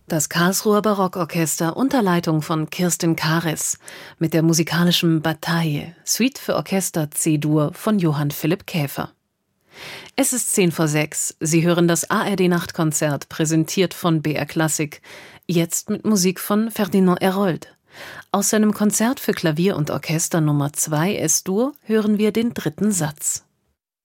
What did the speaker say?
Das Karlsruher Barockorchester unter Leitung von Kirstin Karis mit der musikalischen Bataille, Suite für Orchester C-Dur von Johann Philipp Käfer. Es ist 6:10. Sie hören das ARD-Nachtkonzert, präsentiert von BR Klassik, jetzt mit Musik von Ferdinand Hérold. Aus seinem Konzert für Klavier und Orchester Nummer 2 Es-Dur hören wir den 3. Satz.